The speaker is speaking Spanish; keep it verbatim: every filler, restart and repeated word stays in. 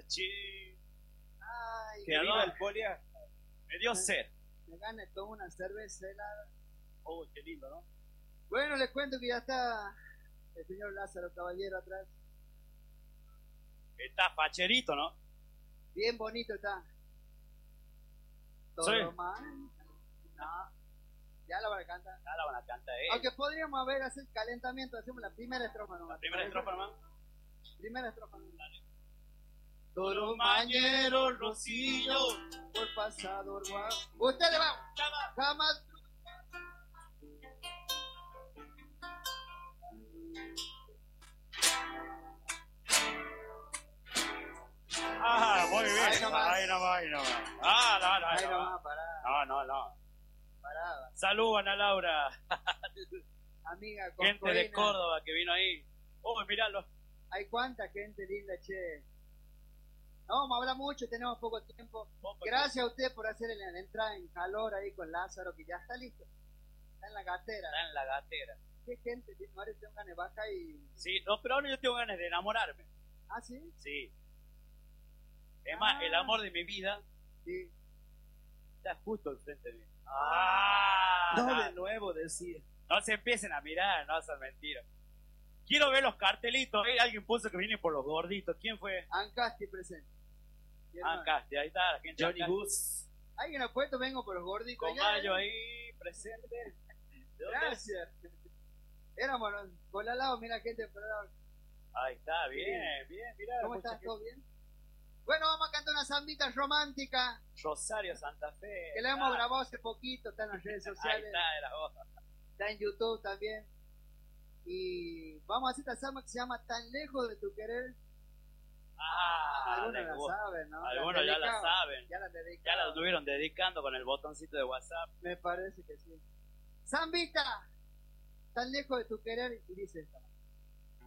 Chi. Ay, Que viva el polia. Me dio Me- sed. me gane tomo una cerveza helada. Oh, qué lindo, ¿no? Bueno, les cuento que ya está el señor Lázaro Caballero atrás. Está facherito, ¿no? Bien bonito está. Todo Sí. román. No, ya la van a cantar. Ya la van a cantar, eh. Aunque podríamos haber hacer calentamiento, hacemos la primera estrofa nomás. La primera estrofa, hermano. Primera estrofa nomás. Toro mañero, Rocío. Por pasado, hermano. Ustedes van. Jamás. Ah, muy bien. Ahí nomás. Ahí nomás, ahí nomás. Ah, no, no, Ahí no. nomás, pará, No, no, no. pará. Salud, Ana Laura. Amiga, Gente de Coscoína. Córdoba que vino ahí. Oh, miralo. Hay cuánta gente linda, che. No vamos a hablar mucho, tenemos poco tiempo. Poco Gracias a usted por hacer la entrada en calor ahí con Lázaro, que ya está listo. Está en la gatera. Está en la gatera. ¿Qué gente? Mario, tengo ganas de bajar y... Sí, no, pero ahora yo tengo ganas de enamorarme. ¿Ah, sí? Sí. Es más, Ah. el amor de mi vida Sí. está justo enfrente de mí. Ah, No, no, de nuevo decía. no se empiecen a mirar, no son mentiras. Quiero ver los cartelitos. ¿Eh? Alguien puso que viene por los gorditos. ¿Quién fue? Ancasti presente. Mi hermano. Ancasti, ahí está la gente. de Johnny Ancasti. Bus. ¿Alguien ha puesto vengo por los gorditos? Con allá, Mayo eh? ahí presente. ¿De dónde es? Gracias. Éramos por al lado, mira gente por al lado. Ahí está, bien, bien, mirá. ¿Cómo mucha estás? gente. ¿Todo bien? Bueno, vamos a cantar una zambita romántica Rosario Santa Fe. que la hemos Ah, grabado hace poquito, está en las redes Ahí sociales, está, era vos. está en YouTube también. Y vamos a hacer esta samba que se llama Tan lejos de tu querer. Ah, Algunos les la gusta. saben, ¿no? Algunos La ya la dedicaban, saben. Ya la Ya dedicaban. la estuvieron dedicando con el botoncito de WhatsApp. Me parece que sí. Zambita, tan lejos de tu querer, y dice esta.